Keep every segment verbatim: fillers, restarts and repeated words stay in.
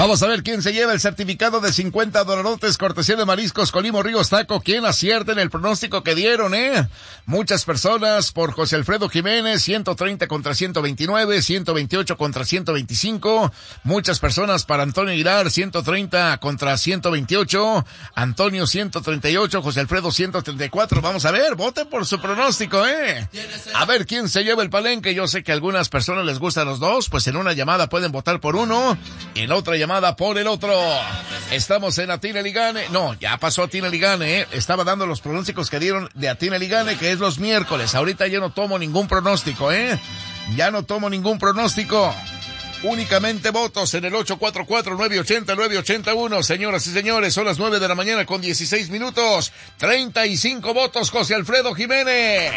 Vamos a ver quién se lleva el certificado de cincuenta dolorotes cortesía de Mariscos Colimo Ríos Taco. ¿Quién acierta en el pronóstico que dieron, eh? Muchas personas por José Alfredo Jiménez, ciento treinta contra ciento veintinueve, ciento veintiocho contra ciento veinticinco. Muchas personas para Antonio Aguilar, ciento treinta contra ciento veintiocho. Antonio ciento treinta y ocho, José Alfredo ciento treinta y cuatro. Vamos a ver, voten por su pronóstico, eh. A ver quién se lleva el palenque. Yo sé que a algunas personas les gustan los dos, pues en una llamada pueden votar por uno, en otra llamada por el otro. Estamos en Atina Ligane. No, ya pasó Atina Ligane, eh. Estaba dando los pronósticos que dieron de Atina Ligane, que es los miércoles. Ahorita ya no tomo ningún pronóstico, eh. Ya no tomo ningún pronóstico. Únicamente votos en el ocho cuatro cuatro, nueve ocho cero, nueve ocho uno. Señoras y señores, son las nueve de la mañana con dieciséis minutos. treinta y cinco votos, José Alfredo Jiménez.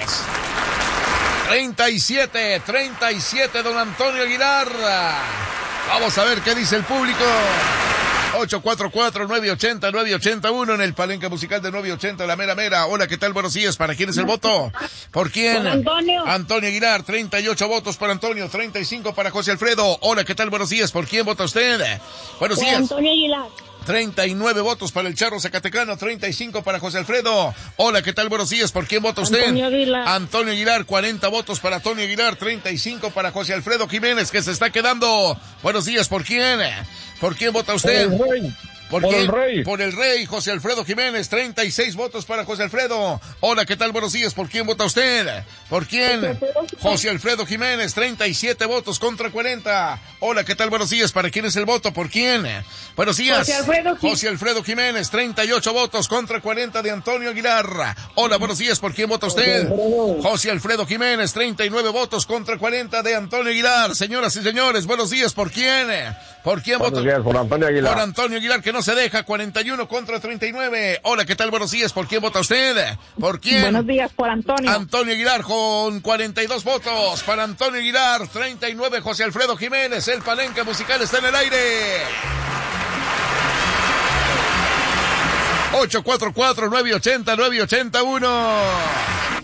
treinta y siete, treinta y siete, don Antonio Aguilar. Vamos a ver qué dice el público. ocho cuatro cuatro, nueve ocho cero, nueve ocho uno en el palenque musical de nueve ochenta, la mera mera. Hola, ¿qué tal? Buenos días. ¿Para quién es el voto? ¿Por quién? Por Antonio. Antonio Aguilar, treinta y ocho votos para Antonio, treinta y cinco para José Alfredo. Hola, ¿qué tal? Buenos días. ¿Por quién vota usted? Buenos Por días. Antonio Aguilar. treinta y nueve votos para el Charro Zacatecano, treinta y cinco para José Alfredo. Hola, ¿qué tal? Buenos días. ¿Por quién vota usted? Antonio Aguilar. Antonio Aguilar, cuarenta votos para Antonio Aguilar, treinta y cinco para José Alfredo Jiménez, que se está quedando. Buenos días. ¿Por quién? ¿Por quién vota usted? Por el rey. ¿Por, por qué? el rey. Por el rey, José Alfredo Jiménez, treinta y seis votos para José Alfredo. Hola, ¿qué tal? Buenos días. ¿Por quién vota usted? ¿Por quién? José Alfredo Jiménez, treinta y siete votos contra cuarenta. Hola, ¿qué tal? Buenos días. ¿Para quién es el voto? ¿Por quién? Buenos días. José Alfredo, José Alfredo Jiménez, treinta y ocho votos contra cuarenta de Antonio Aguilar. Hola, buenos días. ¿Por quién vota usted? José Alfredo Jiménez, treinta y nueve votos contra cuarenta de Antonio Aguilar. Señoras y señores, buenos días. ¿Por quién? ¿Por quién vota? Buenos días, por Antonio Aguilar. Por Antonio Aguilar, que no se deja, cuarenta y uno contra treinta y nueve. Hola, ¿qué tal? Buenos días. ¿Por quién vota usted? ¿Por quién? Buenos días, por Antonio. Antonio Aguilar con cuarenta y dos votos. Para Antonio Aguilar, treinta y nueve José Alfredo Jiménez. El palenque musical está en el aire. ocho cuatro cuatro, nueve ocho cero, nueve ocho uno.